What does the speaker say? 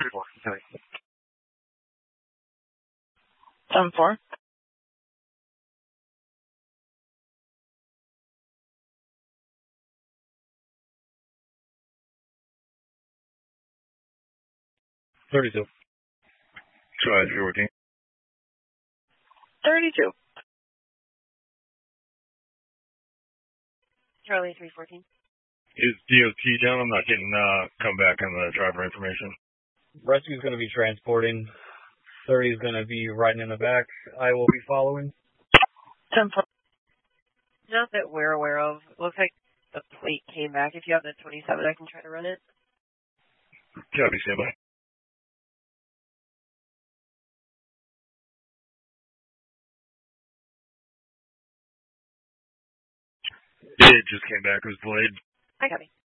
Sorry. 7-4. Try if you're working. 32. Charlie 314. Is DOT down? I'm not getting come back on the driver information. Rescue's going to be transporting. 30 is going to be riding in the back. I will be following. 10-4. Not that we're aware of. Looks like the plate came back. If you have the 27, I can try to run it. Copy, standby. It just came back. It was delayed. I copy.